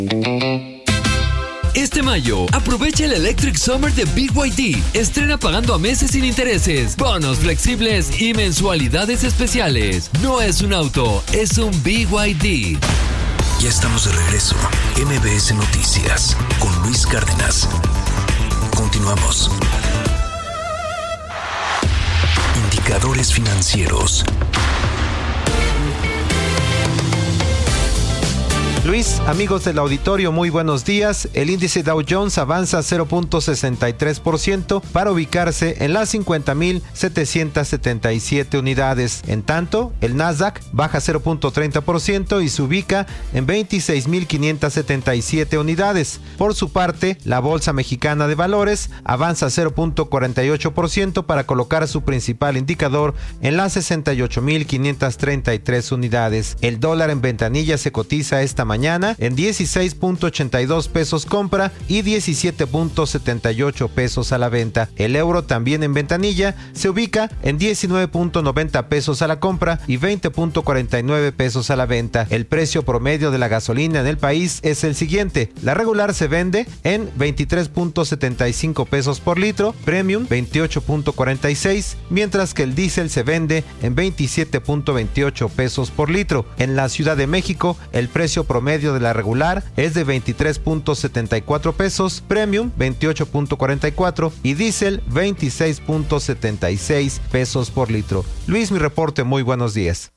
Este mayo, aprovecha el Electric Summer de BYD. Estrena pagando a meses sin intereses, bonos flexibles y mensualidades especiales. No es un auto, es un BYD. Ya estamos de regreso. MBS Noticias con Luis Cárdenas. Continuamos. Indicadores financieros. Luis, amigos del auditorio, muy buenos días. El índice Dow Jones avanza 0.63% para ubicarse en las 50.777 unidades. En tanto, el Nasdaq baja 0.30% y se ubica en 26.577 unidades. Por su parte, la Bolsa Mexicana de Valores avanza 0.48% para colocar su principal indicador en las 68.533 unidades. El dólar en ventanilla se cotiza esta mañana en 16.82 pesos compra y 17.78 pesos a la venta. El euro también en ventanilla se ubica en 19.90 pesos a la compra y 20.49 pesos a la venta. El precio promedio de la gasolina en el país es el siguiente. La regular se vende en 23.75 pesos por litro, premium 28.46, mientras que el diésel se vende en 27.28 pesos por litro. En la Ciudad de México, el precio promedio de la regular es de 23.74 pesos, premium 28.44 y diésel 26.76 pesos por litro. Luis, mi reporte, muy buenos días.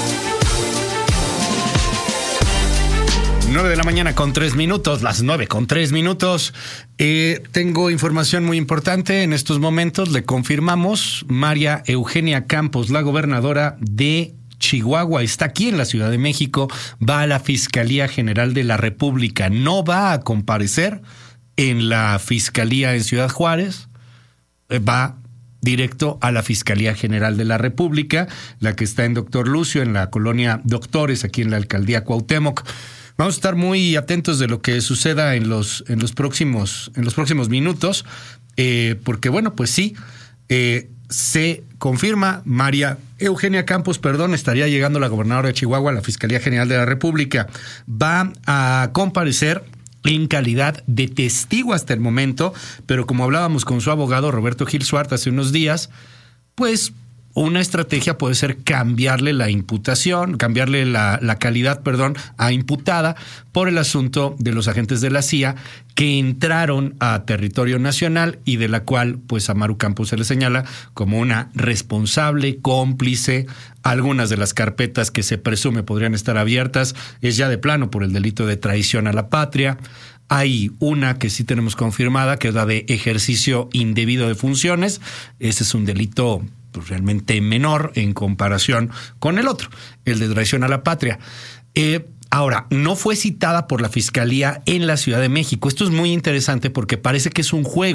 9 de la mañana con 3 minutos, las 9 con 3 minutos. Tengo información muy importante en estos momentos. Le confirmamos, María Eugenia Campos, la gobernadora de Chihuahua, está aquí en la Ciudad de México, va a la Fiscalía General de la República, no va a comparecer en la Fiscalía en Ciudad Juárez, va directo a la Fiscalía General de la República, la que está en Doctor Lucio, en la colonia Doctores, aquí en la Alcaldía Cuauhtémoc. Vamos a estar muy atentos de lo que suceda en los próximos minutos, porque bueno, pues sí, se confirma, María Eugenia Campos, estaría llegando la gobernadora de Chihuahua a la Fiscalía General de la República. Va a comparecer en calidad de testigo hasta el momento, pero como hablábamos con su abogado Roberto Gil Suart hace unos días, pues una estrategia puede ser cambiarle la imputación, cambiarle la calidad, a imputada por el asunto de los agentes de la CIA que entraron a territorio nacional y de la cual pues a Maru Campos se le señala como una responsable, cómplice. Algunas de las carpetas que se presume podrían estar abiertas es ya de plano por el delito de traición a la patria. Hay una que sí tenemos confirmada, que es la de ejercicio indebido de funciones. Ese es un delito pues realmente menor en comparación con el otro, el de traición a la patria. Ahora, no fue citada por la Fiscalía en la Ciudad de México. Esto es muy interesante porque parece que es un juego